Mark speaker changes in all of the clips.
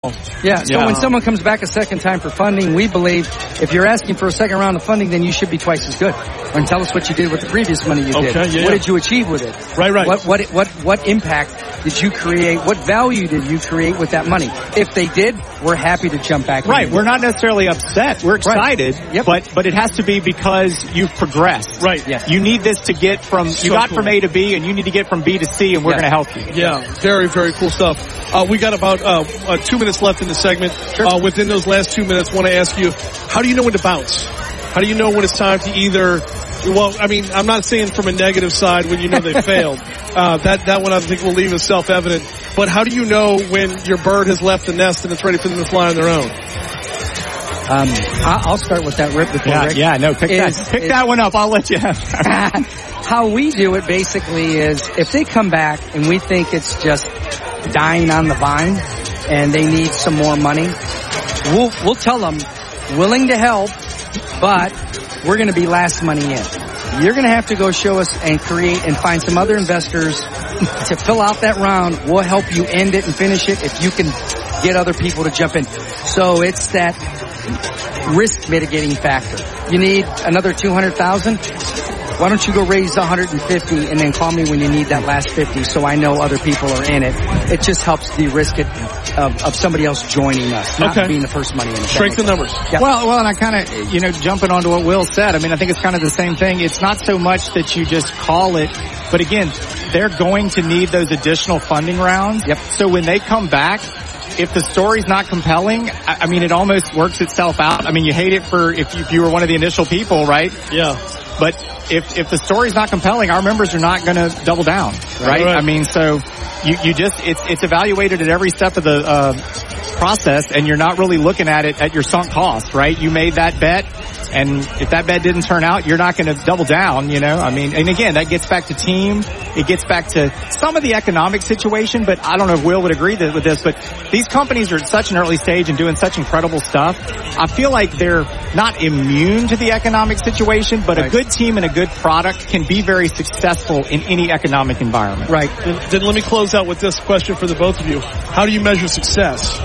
Speaker 1: Yeah, so when someone comes back a second time for funding, we believe if you're asking for a second round of funding, then you should be twice as good. And tell us what you did with the previous money you did. What did you achieve with it?
Speaker 2: Right.
Speaker 1: What impact did you create? What value did you create with that money? If they did, we're happy to jump back.
Speaker 3: Right, we're not necessarily upset. We're excited, but it has to be because you've progressed.
Speaker 2: Right.
Speaker 1: Yes.
Speaker 3: You need this to get from, from A to B, and you need to get from B to C, and we're going to help you.
Speaker 2: Yeah, very, very cool stuff. We got about 2 minutes left in the segment.
Speaker 1: Sure.
Speaker 2: Within those last 2 minutes, I want to ask you, how do you know when to bounce? How do you know when it's time to either, I'm not saying from a negative side when you know they failed. That one I think we'll leave as self-evident. But how do you know when your bird has left the nest and it's ready for them to fly on their own?
Speaker 1: I'll start with that, Rick.
Speaker 3: Pick that one up. I'll let you have
Speaker 1: How we do it basically is if they come back and we think it's just dying on the vine and they need some more money, we'll tell them, willing to help, but we're going to be last money in. You're going to have to go show us and create and find some other investors to fill out that round. We'll help you end it and finish it if you can get other people to jump in. So it's that risk mitigating factor. You need another 200,000? Why don't you go raise 150 and then call me when you need that last 50 so I know other people are in it. It just helps de-risk it of somebody else joining us, not being the first money in it.
Speaker 2: Strength in numbers.
Speaker 1: Yeah.
Speaker 3: Well, and I kind of, jumping onto what Will said, I think it's kind of the same thing. It's not so much that you just call it, but again, they're going to need those additional funding rounds.
Speaker 1: Yep.
Speaker 3: So when they come back, if the story's not compelling, it almost works itself out. You hate it for if you were one of the initial people, right?
Speaker 2: Yeah.
Speaker 3: But if the story's not compelling, our members are not going to double down, right? So you just it's evaluated at every step of the process, and you're not really looking at it at your sunk cost, right? You made that bet, and if that bet didn't turn out, you're not going to double down, and again, that gets back to team. It gets back to some of the economic situation, but I don't know if Will would agree with this, but these companies are at such an early stage and doing such incredible stuff. I feel like they're not immune to the economic situation, but a good team and a good product can be very successful in any economic environment.
Speaker 2: Right. Then let me close out with this question for the both of you. How do you measure success?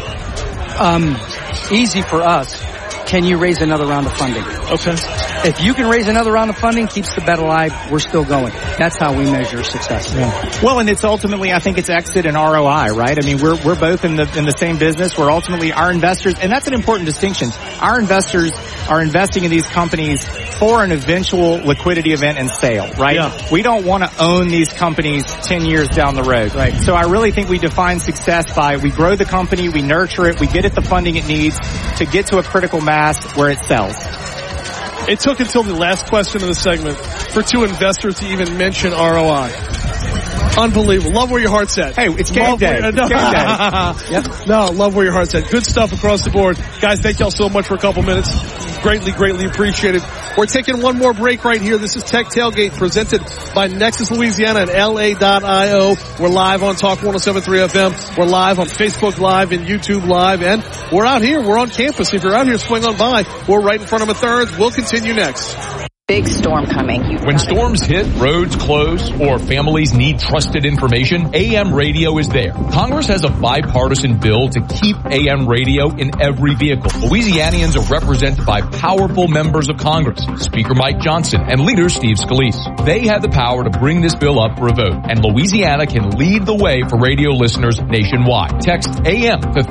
Speaker 1: Easy for us. Can you raise another round of funding?
Speaker 2: Okay.
Speaker 1: If you can raise another round of funding, keeps the bet alive, we're still going. That's how we measure success.
Speaker 3: Yeah. Well, and it's ultimately, I think it's exit and ROI, right? We're both in the same business. We're ultimately our investors, and that's an important distinction. Our investors are investing in these companies for an eventual liquidity event and sale, right?
Speaker 2: Yeah.
Speaker 3: We don't want to own these companies 10 years down the road.
Speaker 1: Right.
Speaker 3: So I really think we define success by we grow the company, we nurture it, we get it the funding it needs to get to a critical mass where it sells.
Speaker 2: It took until the last question of the segment for two investors to even mention ROI. Unbelievable. Love where your heart's at.
Speaker 3: Hey, it's game day. It's game day.
Speaker 2: Yep. No, love where your heart's at. Good stuff across the board. Guys, thank y'all so much for a couple minutes. Greatly, greatly appreciated. We're taking one more break right here. This is Tech Tailgate presented by Nexus Louisiana and LA.io. We're live on Talk 107.3 FM. We're live on Facebook Live and YouTube Live. And we're out here. We're on campus. If you're out here, swing on by. We're right in front of Mathurns. We'll continue next.
Speaker 4: Big storm coming.
Speaker 5: When storms hit, roads close, or families need trusted information, AM radio is there. Congress has a bipartisan bill to keep AM radio in every vehicle. Louisianians are represented by powerful members of Congress, Speaker Mike Johnson and Leader Steve Scalise. They have the power to bring this bill up for a vote, and Louisiana can lead the way for radio listeners nationwide. Text AM to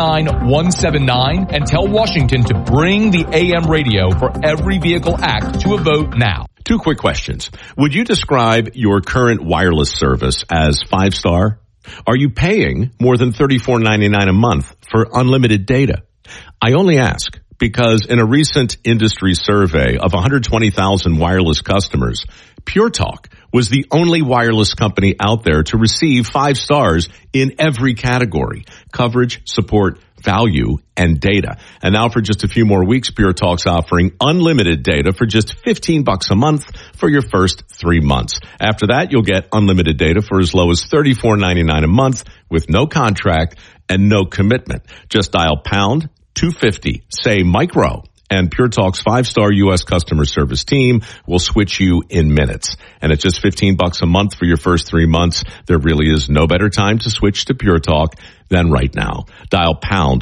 Speaker 5: 39179 and tell Washington to bring the AM radio for every vehicle act to a vote now.
Speaker 6: Two quick questions. Would you describe your current wireless service as 5-star? Are you paying more than $34.99 a month for unlimited data? I only ask because in a recent industry survey of 120,000 wireless customers, Pure Talk was the only wireless company out there to receive 5 stars in every category: coverage, support, value, and data. And now for just a few more weeks, Pure Talk's offering unlimited data for just $15 a month for your first 3 months. After that, you'll get unlimited data for as low as $34.99 a month with no contract and no commitment. Just dial pound 250, say micro, and Pure Talk's 5-star U.S. customer service team will switch you in minutes. And at just $15 a month for your first 3 months, there really is no better time to switch to Pure Talk than right now. Dial pound